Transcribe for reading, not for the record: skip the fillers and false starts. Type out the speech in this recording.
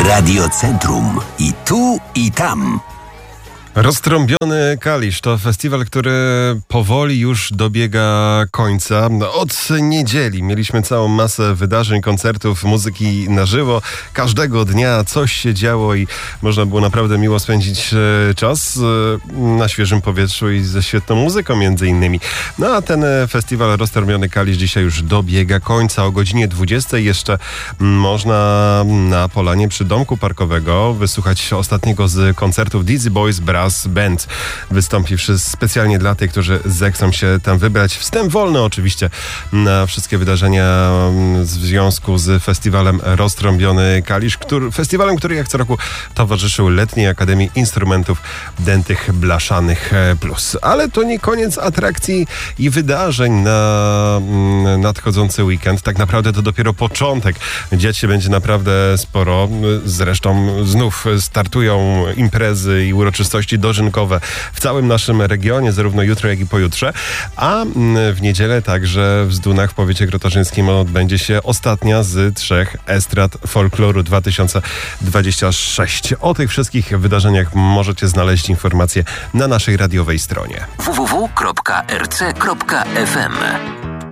Radiocentrum. I tu, i tam. Roztrąbiony Kalisz to festiwal, który powoli już dobiega końca. Od niedzieli mieliśmy całą masę wydarzeń, koncertów, muzyki na żywo. Każdego dnia coś się działo i można było naprawdę miło spędzić czas na świeżym powietrzu i ze świetną muzyką między innymi. No a ten festiwal Roztrąbiony Kalisz dzisiaj już dobiega końca. O godzinie 20 jeszcze można na Polanie przy Domku Parkowego wysłuchać ostatniego z koncertów Dizzy Boys Brass Band. Wystąpi specjalnie dla tych, którzy zechcą się tam wybrać. Wstęp wolny oczywiście na wszystkie wydarzenia w związku z festiwalem Roztrąbiony Kalisz, festiwalem, który jak co roku towarzyszył Letniej Akademii Instrumentów Dętych Blaszanych Plus. Ale to nie koniec atrakcji i wydarzeń na nadchodzący weekend. Tak naprawdę to dopiero początek. Dziać się będzie naprawdę sporo. Zresztą znów startują imprezy i uroczystości dożynkowe w całym naszym regionie, zarówno jutro, jak i pojutrze. A w niedzielę także w Zdunach w powiecie krotoszynskim odbędzie się ostatnia z 3 estrad folkloru 2026. O tych wszystkich wydarzeniach możecie znaleźć informacje na naszej radiowej stronie www.rc.fm